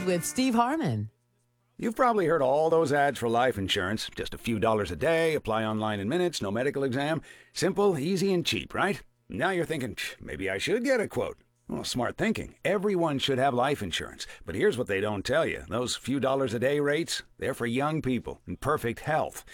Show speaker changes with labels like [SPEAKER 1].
[SPEAKER 1] with Steve Harmon.
[SPEAKER 2] You've probably heard all those ads for life insurance. Just a few dollars a day, apply online in minutes, no medical exam. Simple, easy, and cheap, right? Now you're thinking, maybe I should get a quote. Well, smart thinking. Everyone should have life insurance. But here's what they don't tell you. Those few dollars a day rates, they're for young people in perfect health.